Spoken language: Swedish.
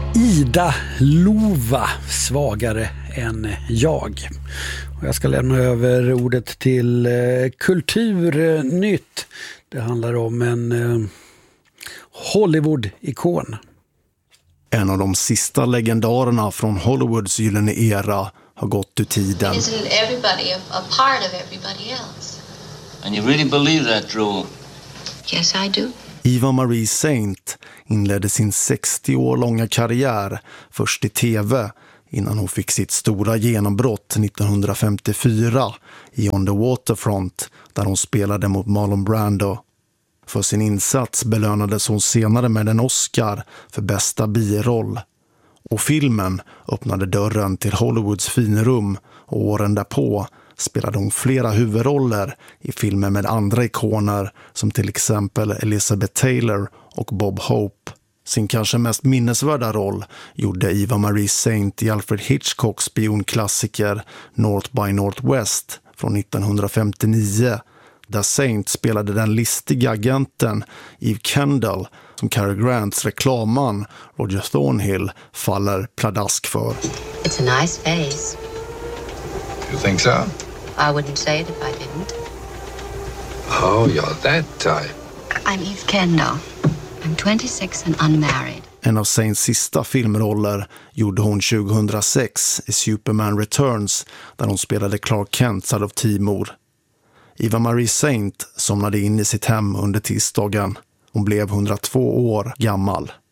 Ida Lova, svagare än jag. Och jag ska lämna över ordet till Kulturnytt. Det handlar om en Hollywood-ikon. En av de sista legendarerna från Hollywoods gyllene era har gått ur tiden. Isn't everybody a part of everybody else? And you really believe that, Drew? Yes, I do. Eva Marie Saint inledde sin 60 år långa karriär först i tv innan hon fick sitt stora genombrott 1954 i On the Waterfront där hon spelade mot Marlon Brando. För sin insats belönades hon senare med en Oscar för bästa biroll. Och filmen öppnade dörren till Hollywoods finrum och åren därpå spelade hon flera huvudroller i filmer med andra ikoner som till exempel Elizabeth Taylor och Bob Hope. Sin kanske mest minnesvärda roll gjorde Eva Marie Saint i Alfred Hitchcocks spionklassiker North by Northwest från 1959, där Saint spelade den listiga agenten Eve Kendall som Cary Grants reklamman Roger Thornhill faller pladask för. It's a nice face. You think so? I wouldn't say it if I didn't. Oh, you're that type. I'm Eve Kendall. I'm 26 and unmarried. En av Saints sista filmroller gjorde hon 2006 i Superman Returns där hon spelade Clark Kent av Timor. Eva Marie Saint somnade in i sitt hem under tisdagen. Hon blev 102 år gammal.